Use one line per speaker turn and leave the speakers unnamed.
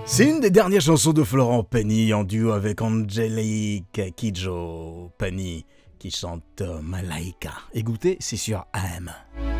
C'est une des dernières chansons de Florent Pagny en duo avec Angélique Kidjo. Pagny qui chante Malaika. Écoutez, c'est sur AM.